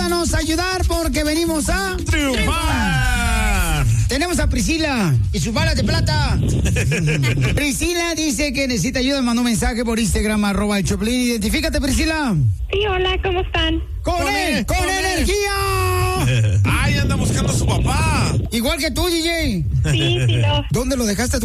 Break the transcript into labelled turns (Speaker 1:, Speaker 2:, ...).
Speaker 1: llámanos a ayudar porque venimos a
Speaker 2: triunfar.
Speaker 1: Tenemos a Priscila y sus balas de plata. Priscila dice que necesita ayuda. Mandó un mensaje por Instagram, @el Choplin. Identifícate, Priscila.
Speaker 3: Sí, hola, ¿cómo están?
Speaker 1: ¡Con energía!
Speaker 2: ¡Ay, anda buscando a su papá!
Speaker 1: Igual que tú, DJ.
Speaker 3: Sí, no.
Speaker 1: ¿Dónde lo dejaste?